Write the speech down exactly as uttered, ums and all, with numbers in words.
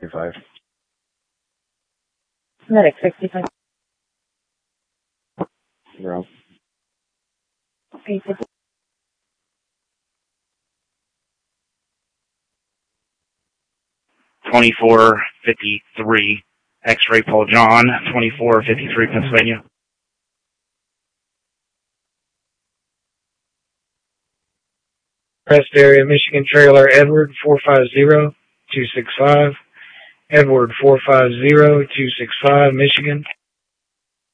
Five. Medic sixty-five. Zero. Okay, fifty. twenty-four fifty-three, X-ray Paul John, twenty-four fifty-three, Pennsylvania. Rest area, Michigan trailer, Edward four five zero two six five. Edward four five zero two six five, Michigan.